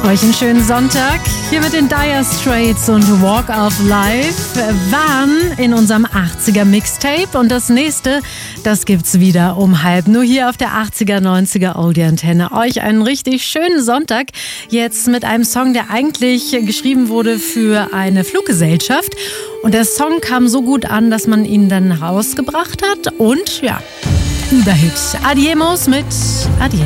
Euch einen schönen Sonntag. Hier mit den Dire Straits und Walk of Life waren in unserem 80er Mixtape. Und das nächste, das gibt's wieder um halb. Nur hier auf der 80er, 90er Oldie Antenne. Euch einen richtig schönen Sonntag. Jetzt mit einem Song, der eigentlich geschrieben wurde für eine Fluggesellschaft. Und der Song kam so gut an, dass man ihn dann rausgebracht hat. Und ja, Überhit. Adiemos mit Adieu.